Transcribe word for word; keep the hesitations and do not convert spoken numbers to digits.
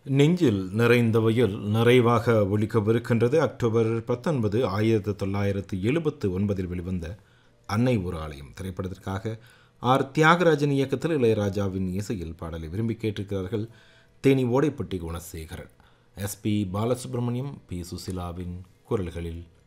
நெஞ்சில் நிறைந்த வயல் நிறைவாக ஒழிக்கவிருக்கின்றது. அக்டோபர் பத்தொன்பது ஆயிரத்தி தொள்ளாயிரத்து எழுபத்து ஒன்பதில் வெளிவந்த அன்னை ஒரு ஆலயம் திரைப்படத்திற்காக ஆர் தியாகராஜன் இயக்கத்தில் இளையராஜாவின் இசையில் பாடலை விரும்பி கேட்டிருக்கிறார்கள் Theni Odaipatti Gunasekaran. S B Balasubramaniam, B சுசிலாவின் குரல்களில்